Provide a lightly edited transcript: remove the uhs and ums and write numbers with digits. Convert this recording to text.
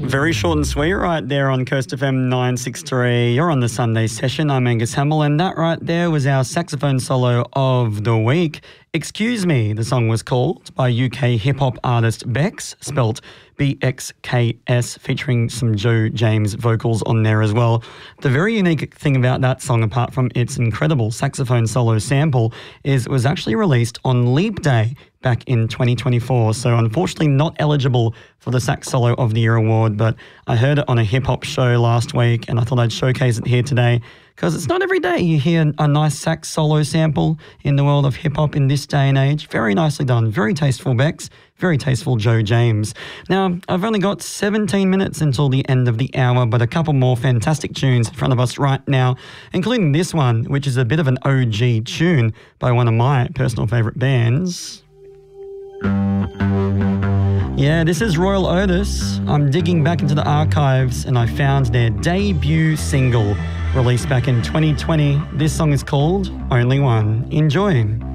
Very short and sweet right there on Coast FM 963. You're on the Sunday session. I'm Angus Hamill, and that right there was our saxophone solo of the week. Excuse Me, the song was called, by UK hip-hop artist Bex, spelt BXKS, featuring some Joe James vocals on there as well. The very unique thing about that song, apart from its incredible saxophone solo sample, is it was actually released on Leap Day back in 2024. So unfortunately not eligible for the Sax Solo of the Year award, but I heard it on a hip-hop show last week and I thought I'd showcase it here today because it's not every day you hear a nice sax solo sample in the world of hip-hop in this day and age. Very nicely done. Very tasteful, Bex. Very tasteful, Joe James. Now, I've only got 17 minutes until the end of the hour, but a couple more fantastic tunes in front of us right now, including this one, which is a bit of an OG tune by one of my personal favourite bands. Yeah, this is Royal Otis. I'm digging back into the archives and I found their debut single released back in 2020. This song is called Only One. Enjoy.